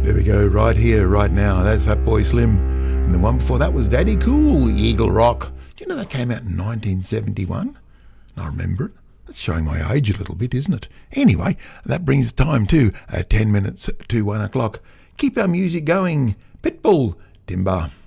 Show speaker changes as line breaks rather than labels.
There we go, right here, right now. That's Fatboy Slim. And the one before that was Daddy Cool, Eagle Rock. Do you know that came out in 1971? I remember it. That's showing my age a little bit, isn't it? Anyway, that brings time to 10 minutes to 1 o'clock. Keep our music going. Pitbull, Timber.